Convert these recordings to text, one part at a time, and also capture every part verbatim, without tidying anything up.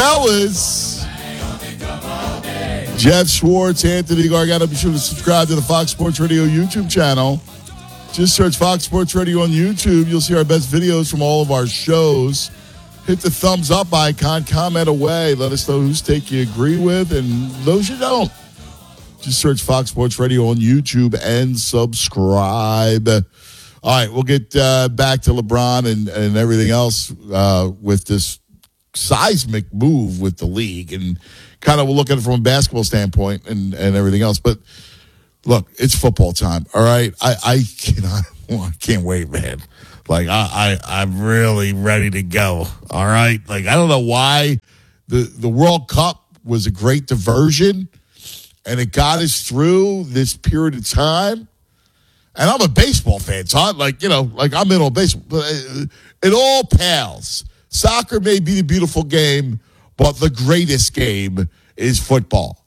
Fellas, Jeff Schwartz, Anthony Gargano. Be sure to subscribe to the Fox Sports Radio YouTube channel. Just search Fox Sports Radio on YouTube. You'll see our best videos from all of our shows. Hit the thumbs up icon. Comment away. Let us know whose take you agree with and those you don't. Just search Fox Sports Radio on YouTube and subscribe. All right, we'll get uh, back to LeBron and, and everything else uh, with this seismic move with the league, and kind of we'll look at it from a basketball standpoint and, and everything else. But look, it's football time. All right, I I cannot, I can't wait, man. Like I, I I'm really ready to go. All right, like I don't know why the the World Cup was a great diversion, and it got us through this period of time. And I'm a baseball fan, so I'm like, you know, like I'm in on baseball. But it, it all pales. Soccer may be the beautiful game, but the greatest game is football.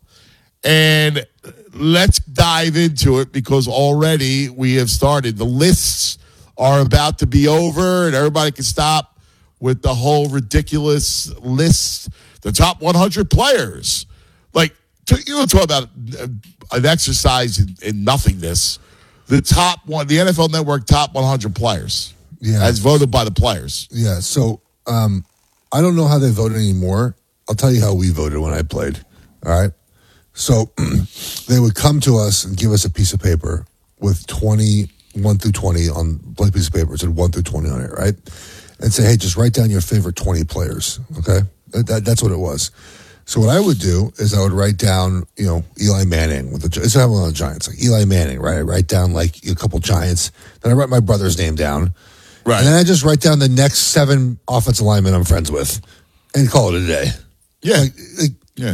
And let's dive into it because already we have started. The lists are about to be over, and everybody can stop with the whole ridiculous list. The top one hundred players. Like, you want to talk about an exercise in, in nothingness. The top one, the N F L Network top one hundred players, yeah, as voted by the players. Yeah, so um, I don't know how they vote anymore. I'll tell you how we voted when I played. All right, so they would come to us and give us a piece of paper with twenty, one through twenty on blank piece of paper. It said one through twenty on it, right? And say, hey, just write down your favorite twenty players. Okay, that, that, that's what it was. So what I would do is I would write down, you know, Eli Manning with the, it's not one of the Giants, like Eli Manning, right? I write down like a couple Giants. Then I write my brother's name down. Right. And then I just write down the next seven offensive linemen I'm friends with and call it a day. Yeah. Like, like, yeah.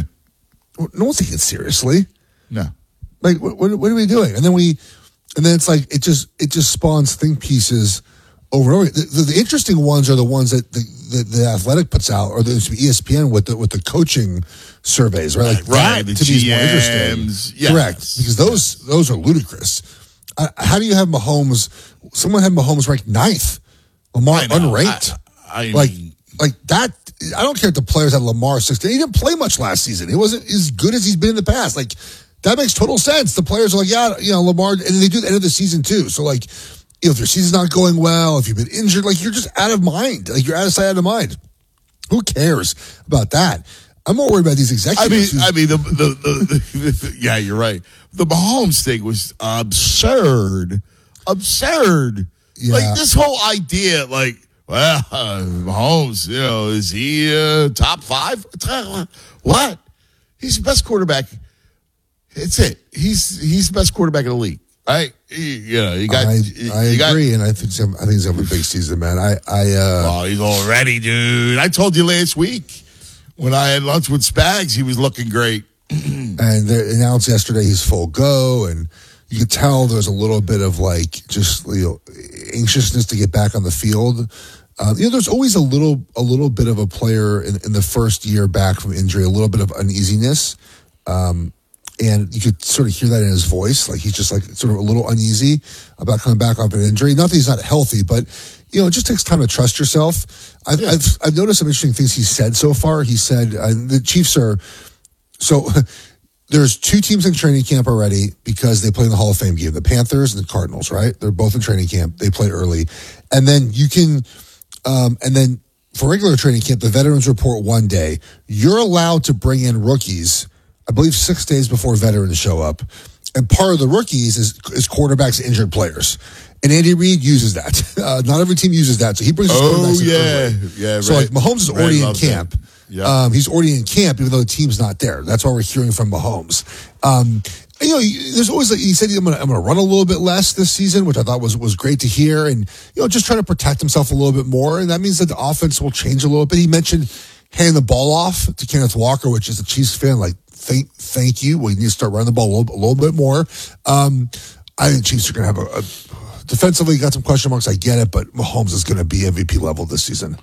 No one's taking it seriously. No. Like, what, what, what are we doing? And then we, and then it's like, it just, it just spawns think pieces over and over. The, the, the interesting ones are the ones that the, the, the Athletic puts out, or there's E S P N with the with the coaching surveys, right? Like right, that the to me is more interesting. Yes. Correct, because those those are ludicrous. Uh, how do you have Mahomes? Someone had Mahomes ranked ninth, Lamar unranked. I, I like mean, like that. I don't care if the players had Lamar sixteen. He didn't play much last season. He wasn't as good as he's been in the past. Like that makes total sense. The players are like, yeah, you know, Lamar, and they do the end of the season too. So like. You know, if your season's not going well, if you've been injured, like you're just out of mind. Like you're out of sight, out of mind. Who cares about that? I'm more worried about these executives. I mean, I mean, the, the, the, the yeah, you're right. The Mahomes thing was absurd, absurd. Yeah. Like this whole idea, like, well, uh, Mahomes, you know, is he uh, top five? What? He's the best quarterback. It's it. He's he's the best quarterback in the league. I, you know, you got. I, you I got, agree, and I think some, I think he's gonna have a big season, man. I, I. Uh, oh, he's all ready, dude. I told you last week when I had lunch with Spags, he was looking great. And they announced yesterday he's full go, and you could tell there's a little bit of like just you know anxiousness to get back on the field. Uh, you know, there's always a little a little bit of a player in, in the first year back from injury, a little bit of uneasiness. Um, And you could sort of hear that in his voice. Like he's just like sort of a little uneasy about coming back off an injury. Not that he's not healthy, but, you know, it just takes time to trust yourself. I've, yeah. I've, I've noticed some interesting things he's said so far. He said uh, the Chiefs are, so there's two teams in training camp already because they play in the Hall of Fame game, the Panthers and the Cardinals, right? They're both in training camp. They play early. And then you can, um, and then for regular training camp, the veterans report one day. You're allowed to bring in rookies I believe six days before veterans show up. And part of the rookies is, is quarterbacks and injured players. And Andy Reid uses that. Uh, not every team uses that. So he brings his oh, quarterbacks in yeah. early. Yeah, so Red, like Mahomes is Red already in camp. Yep. Um, he's already in camp even though the team's not there. That's why we're hearing from Mahomes. Um, and, you know, there's always like, he said I'm going to run a little bit less this season, which I thought was was great to hear. And, you know, just trying to protect himself a little bit more. And that means that the offense will change a little bit. He mentioned handing the ball off to Kenneth Walker, which is a Chiefs fan, like, Thank, thank you. We need to start running the ball a little, a little bit more. Um, I think Chiefs are going to have a, a defensively got some question marks. I get it, but Mahomes is going to be M V P level this season.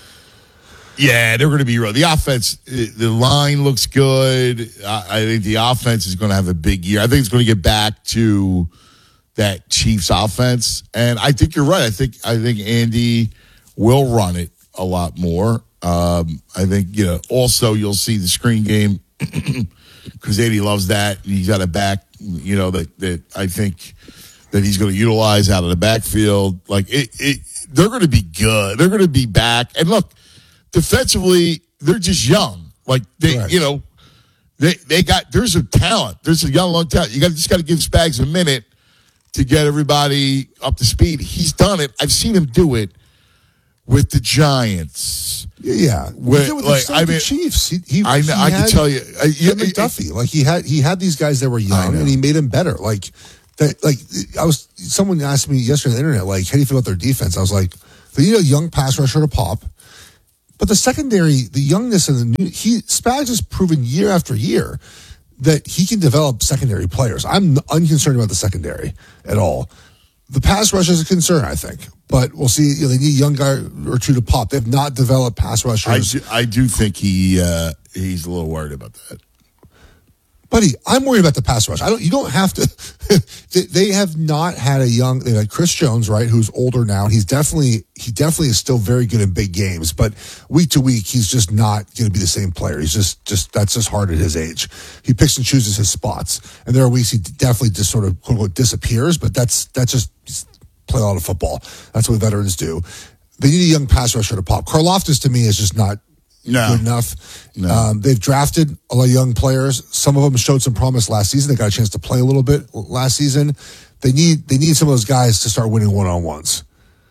Yeah, they're going to be real. The offense, the line looks good. I, I think the offense is going to have a big year. I think it's going to get back to that Chiefs offense, and I think you're right. I think I think Andy will run it. a lot more. Um, I think, you know, also you'll see the screen game because Eddie loves that. And he's got a back, you know, that, that I think that he's going to utilize out of the backfield. Like, it, it they're going to be good. They're going to be back. And look, defensively, they're just young. Like, they, Correct. you know, they they got, there's a talent. There's a young, long talent. You got just got to give Spags a minute to get everybody up to speed. He's done it. I've seen him do it with the Giants. Yeah, With, he did with like, the, I the mean, Chiefs. He, he, I, he I had, can tell you. I, Jim you- McDuffie, like he had he had these guys that were young, know. and he made them better. Like that, like I was. Someone asked me yesterday on the internet, like, how do you feel about their defense? I was like, they need a young pass rusher to pop, but the secondary, the youngness and the new, he Spags has proven year after year that he can develop secondary players. I'm unconcerned about the secondary at all. The pass rush is a concern, I think, but we'll see. You know, they need a young guy or two to pop. They've not developed pass I rushers. do, I do think he uh, he's a little worried about that. Buddy, I'm worried about the pass rush. I don't. You don't have to. they, they have not had a young. They had Chris Jones, right, who's older now, and he's definitely he definitely is still very good in big games. But week to week, he's just not going to be the same player. He's just just that's just hard at his age. He picks and chooses his spots, and there are weeks he definitely just sort of quote unquote disappears. But that's that's just play a lot of football. That's what veterans do. They need a young pass rusher to pop. Karlaftis to me is just not. No. Good enough. No. Um, they've drafted a lot of young players. Some of them showed some promise last season. They got a chance to play a little bit last season. They need they need some of those guys to start winning one on ones.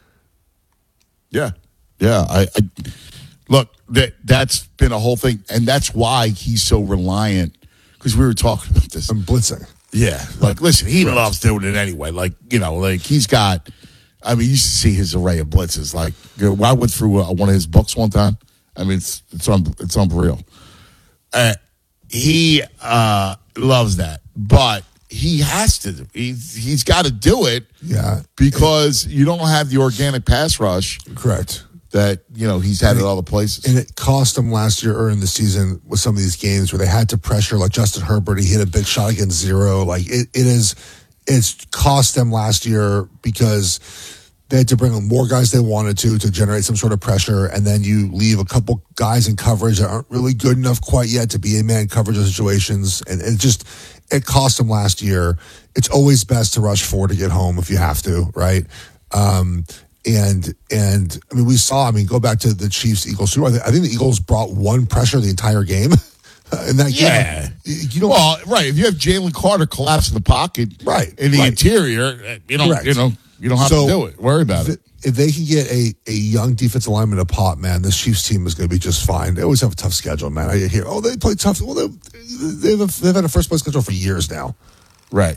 Yeah, yeah. I, I look that that's been a whole thing, and that's why he's so reliant. Because we were talking about this. And blitzing. Yeah, like listen, he loves doing it anyway. Like you know, like he's got. I mean, you used to see his array of blitzes. Like you know, I went through uh, one of his books one time. I mean, it's it's un, it's unreal. Uh, he uh, loves that, but he has to. He's he's got to do it. Yeah, because you don't have the organic pass rush. Correct. That you know he's had at all the places, and it cost them last year early in the season with some of these games where they had to pressure like Justin Herbert. He hit a big shot against zero. Like it, it is, it's cost them last year because they had to bring in more guys they wanted to to generate some sort of pressure, and then you leave a couple guys in coverage that aren't really good enough quite yet to be in man coverage situations, and, and it just it cost them last year. It's always best to rush four to get home if you have to, right? Um, and and I mean, we saw. I mean, go back to the Chiefs Eagles Super Bowl. I think the Eagles brought one pressure the entire game. In that yeah, game, you don't. Well, right. If you have Jalen Carter collapse in the pocket, Right, in the right. interior, you don't. Correct. You know. You don't have So, to do it. Worry about if, it. If they can get a, a young defensive lineman to pop, man, this Chiefs team is going to be just fine. They always have a tough schedule, man. I hear, oh, they play tough. Well, they, they've, they've had a first place schedule for years now. Right.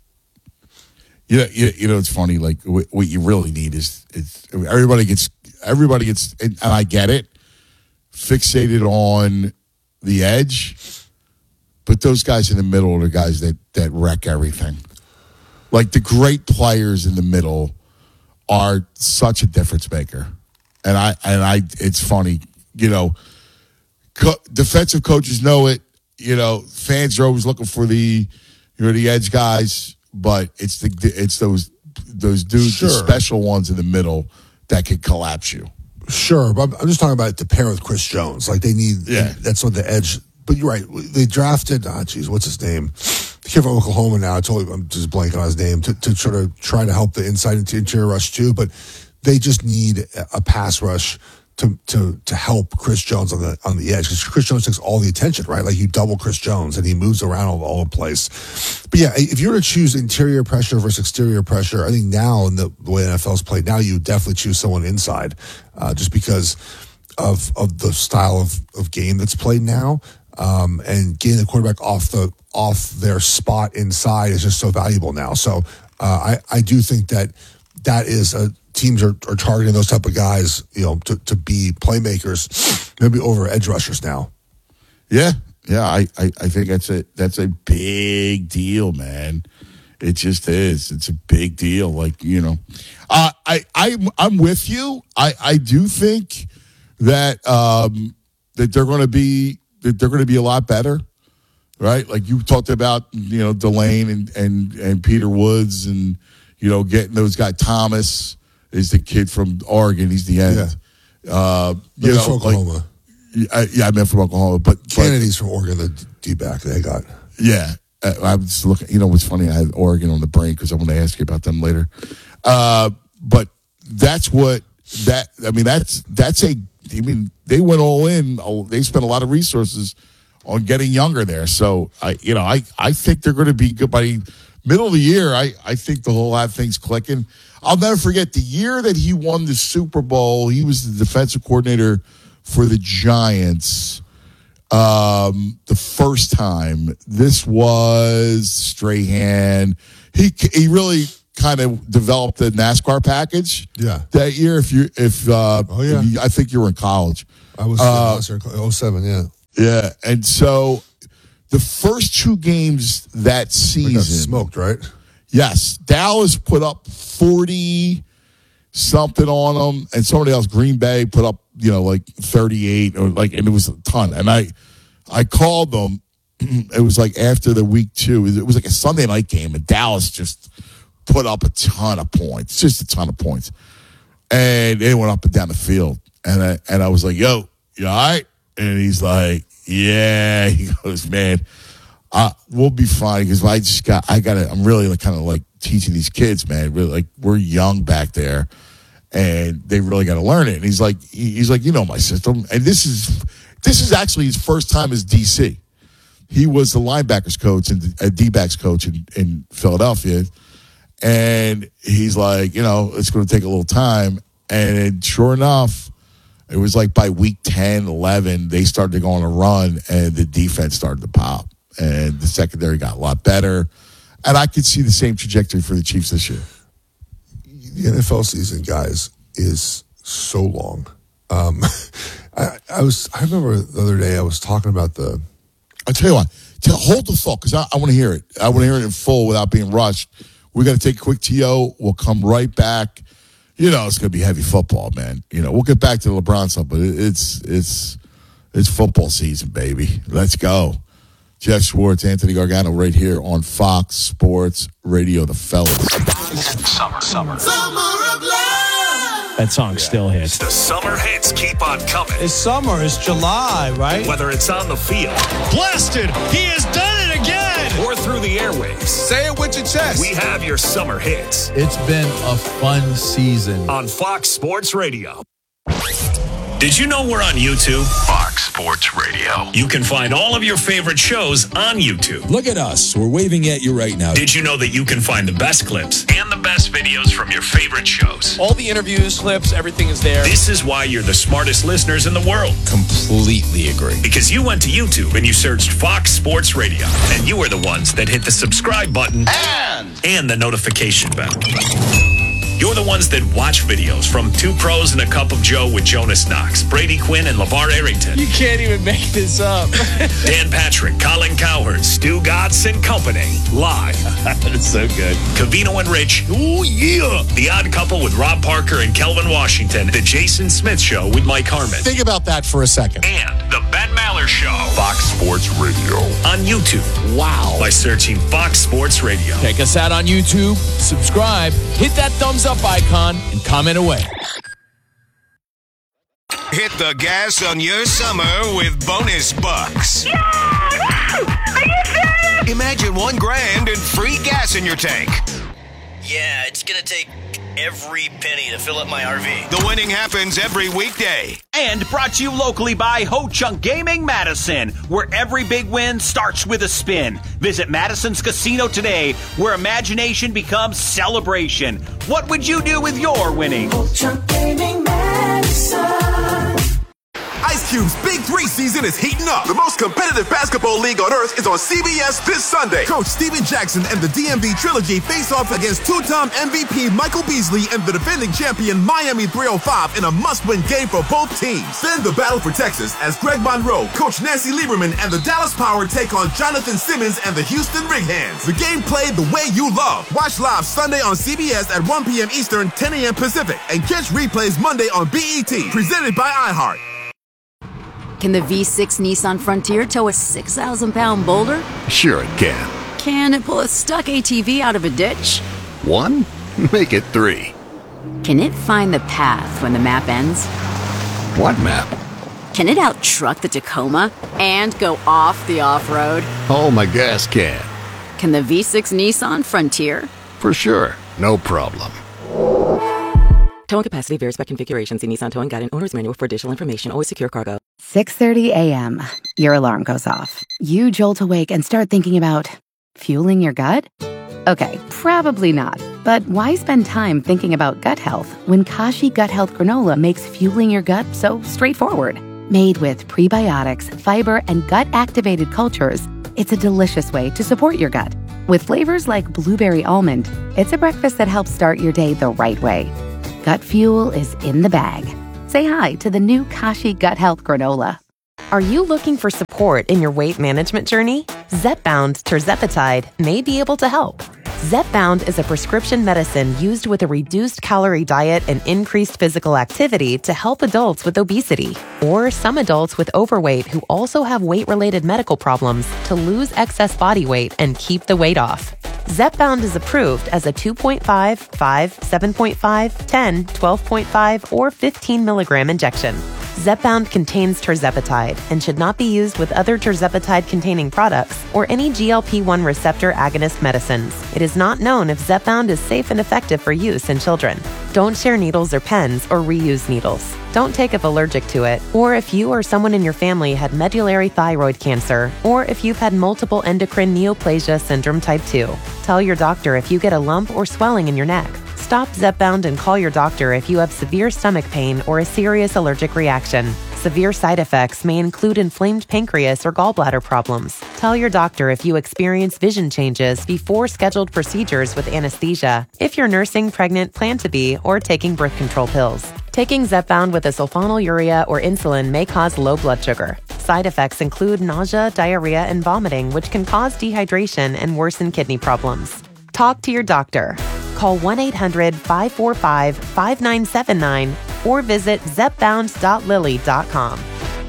You know, you, you know, it's funny. Like what, what you really need is, is everybody gets everybody gets, and I get it, fixated on the edge, but those guys in the middle are the guys that that wreck everything. Like the great players in the middle are such a difference maker, and I and I. It's funny, you know. Co- defensive coaches know it. You know, fans are always looking for the, you know, the edge guys, but it's the it's those those dudes, Sure. the special ones in the middle that can collapse you. Sure, but I'm, I'm just talking about to pair with Chris Jones. Like they need, Yeah. that's what the edge. But you're right. They drafted. Ah, geez, what's his name? The kid from Oklahoma now. I totally, I'm just blanking on his name to, to sort of try to help the inside into interior rush too. But they just need a pass rush to to to help Chris Jones on the on the edge because Chris Jones takes all the attention, right? Like you double Chris Jones and he moves around all, all the place. But yeah, if you were to choose interior pressure versus exterior pressure, I think now in the, the way the N F L's played, now you definitely choose someone inside, uh, just because of of the style of, of game that's played now. Um, and getting the quarterback off the off their spot inside is just so valuable now. So uh, I I do think that that is a teams are, are targeting those type of guys, you know, to, to be playmakers, maybe over edge rushers now. Yeah, yeah. I, I, I think that's a that's a big deal, man. It just is. It's a big deal. Like you know, uh, I I I'm with you. I I do think that um, that they're going to be. that they're going to be a lot better, right? Like you talked about, you know, Delane and, and, and Peter Woods and, you know, getting those guys. Thomas is the kid from Oregon. He's the end. Uh, you He's know, from Oklahoma. Like, yeah, yeah, I meant from Oklahoma, but Kennedy's from Oregon. The D-back they got. Yeah, uh, I was looking. You know, what's funny? I had Oregon on the brain because I'm going to ask you about them later. Uh, but that's what that. I mean, that's that's a. I mean, they went all in. They spent a lot of resources on getting younger there. So I, you know, I I think they're going to be good by middle of the year. I I think the whole have things clicking. I'll never forget the year that he won the Super Bowl. He was the defensive coordinator for the Giants. Um, the first time, this was Strahan. He he really kind of developed the NASCAR package. Yeah, that year. If you if uh, oh yeah, if you, I think you were in college. I was uh, in oh seven. Yeah, yeah, and so the first two games that season we got smoked, right? Yes, Dallas put up forty something on them, and somebody else, Green Bay, put up, you know, like thirty-eight or like, and it was a ton. And I, I called them. It was like after the week two. It was like a Sunday night game, and Dallas just put up a ton of points, just a ton of points, and they went up and down the field. And I and I was like, "Yo, you all right?" And he's like, "Yeah." He goes, "Man, uh, we'll be fine because I just got, I got to. I'm really like kind of like teaching these kids, man. Really, like we're young back there." And they really got to learn it. And he's like, he's like, you know my system. And this is, this is actually his first time as D C. He was the linebackers coach and a D-backs coach in, in Philadelphia. And he's like, you know, it's going to take a little time. And sure enough, it was like by week ten, eleven, they started to go on a run, and the defense started to pop. And the secondary got a lot better. And I could see the same trajectory for the Chiefs this year. The N F L season, guys, is so long. Um, I, I was. I remember the other day I was talking about the. I'll tell you what. Tell, hold the thought because I, I want to hear it. I want to hear it in full without being rushed. We're going to take a quick T O. We'll come right back. You know, it's going to be heavy football, man. You know, we'll get back to the LeBron stuff, but it, it's it's it's football season, baby. Let's go. Jeff Schwartz, Anthony Gargano, right here on Fox Sports Radio. The Fellas. Summer, summer, summer of love. That song still hits. The summer hits keep on coming. It's summer. It's July, right? Whether it's on the field, blasted, he has done it again, or through the airwaves. Say it with your chest. We have your summer hits. It's been a fun season on Fox Sports Radio. Did you know we're on YouTube? Fox Sports Radio. You can find all of your favorite shows on YouTube. Look at us. We're waving at you right now. Did you know that you can find the best clips and the best videos from your favorite shows? All the interviews, clips, everything is there. This is why you're the smartest listeners in the world. Completely agree. Because you went to YouTube and you searched Fox Sports Radio. And you were the ones that hit the subscribe button and, and the notification bell. You're the ones that watch videos from Two Pros and a Cup of Joe with Jonas Knox, Brady Quinn, and LeVar Arrington. You can't even make this up. Dan Patrick, Colin Cowherd, Stu Gatz and Company. Live. That's so good. Covino and Rich. Ooh, yeah. The Odd Couple with Rob Parker and Kelvin Washington. The Jason Smith Show with Mike Harmon. Think about that for a second. And The Ben Maller Show. Fox Sports Radio. On YouTube. Wow. By searching Fox Sports Radio. Check us out on YouTube. Subscribe. Hit that thumbs up icon and comment away. Hit the gas on your summer with bonus bucks. Yeah! Are you serious? Imagine one grand and free gas in your tank. Yeah, it's gonna take every penny to fill up my R V. The winning happens every weekday. And brought to you locally by Ho Chunk Gaming Madison, where every big win starts with a spin. Visit Madison's Casino today, where imagination becomes celebration. What would you do with your winnings? Ho Chunk Gaming Madison. Ice Cube's Big Three season is heating up. The most competitive basketball league on earth is on C B S this Sunday. Coach Steven Jackson and the D M V Trilogy face off against two-time M V P Michael Beasley and the defending champion Miami three oh five in a must-win game for both teams. Then the battle for Texas as Greg Monroe, Coach Nancy Lieberman, and the Dallas Power take on Jonathan Simmons and the Houston Rig Hands. The game played the way you love. Watch live Sunday on C B S at one p.m. Eastern, ten a.m. Pacific, and catch replays Monday on B E T. Presented by iHeart. Can the V six Nissan Frontier tow a six thousand pound boulder? Sure it can. Can it pull a stuck A T V out of a ditch? One? Make it three. Can it find the path when the map ends? What map? Can it out-truck the Tacoma and go off the off-road? Oh, my gas can. Can the V six Nissan Frontier? For sure. No problem. Towing capacity varies by configuration. See Nissan Towing Guide and Owner's Manual for additional information. Always secure cargo. six thirty a.m. Your alarm goes off. You jolt awake and start thinking about fueling your gut? Okay, probably not. But why spend time thinking about gut health when Kashi Gut Health Granola makes fueling your gut so straightforward? Made with prebiotics, fiber, and gut-activated cultures, it's a delicious way to support your gut. With flavors like blueberry almond, it's a breakfast that helps start your day the right way. Gut fuel is in the bag. Say hi to the new Kashi Gut Health Granola. Are you looking for support in your weight management journey? Zepbound Tirzepatide may be able to help. Zepbound is a prescription medicine used with a reduced calorie diet and increased physical activity to help adults with obesity, or some adults with overweight who also have weight-related medical problems to lose excess body weight and keep the weight off. Zepbound is approved as a two point five, five, seven point five, ten, twelve point five, or fifteen milligram injection. Zepbound contains tirzepatide and should not be used with other tirzepatide-containing products or any G L P one receptor agonist medicines. It is not known if Zepbound is safe and effective for use in children. Don't share needles or pens or reuse needles. Don't take if allergic to it, or if you or someone in your family had medullary thyroid cancer, or if you've had multiple endocrine neoplasia syndrome type two. Tell your doctor if you get a lump or swelling in your neck. Stop Zepbound and call your doctor if you have severe stomach pain or a serious allergic reaction. Severe side effects may include inflamed pancreas or gallbladder problems. Tell your doctor if you experience vision changes before scheduled procedures with anesthesia, if you're nursing, pregnant, plan to be, or taking birth control pills. Taking Zepbound with a sulfonylurea or insulin may cause low blood sugar. Side effects include nausea, diarrhea, and vomiting, which can cause dehydration and worsen kidney problems. Talk to your doctor. Call one eight hundred, five four five, five nine seven nine or visit zepbound dot lilly dot com.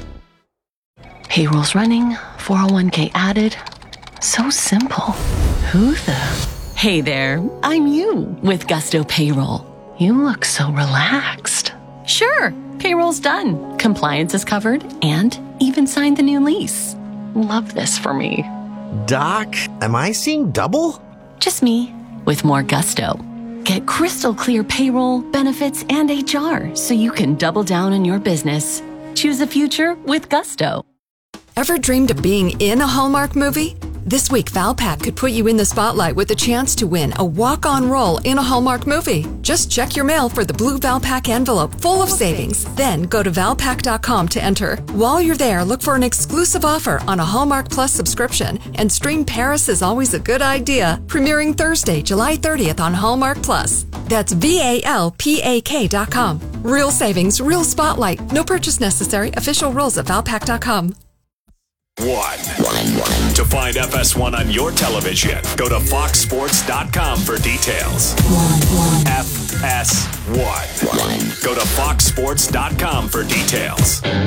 Payroll's running, four oh one k added. So simple. Who the? Hey there, I'm you with Gusto Payroll. You look so relaxed. Sure, payroll's done. Compliance is covered and even signed the new lease. Love this for me. Doc, am I seeing double? Just me. With more gusto. Get crystal clear payroll, benefits, and H R so you can double down on your business. Choose a future with gusto. Ever dreamed of being in a Hallmark movie? This week, Valpak could put you in the spotlight with a chance to win a walk-on role in a Hallmark movie. Just check your mail for the blue Valpak envelope full of savings. Then go to valpak dot com to enter. While you're there, look for an exclusive offer on a Hallmark Plus subscription and stream Paris is Always a Good Idea, premiering Thursday, July thirtieth on Hallmark Plus. That's V A L P A K dot com. Real savings, real spotlight. No purchase necessary. Official rules at valpak dot com. One. To find F S one on your television, go to fox sports dot com for details. F S one. Go to fox sports dot com for details.